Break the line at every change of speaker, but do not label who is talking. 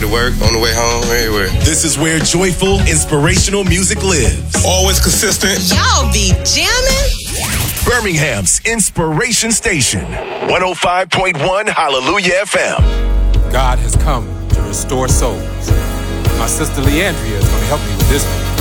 to work, on the way home, everywhere.
This is where joyful, inspirational music lives.
Always consistent.
Y'all be jamming.
Birmingham's Inspiration Station, 105.1 Hallelujah FM.
God has come to restore souls. My sister Leandria is going to help me with this one.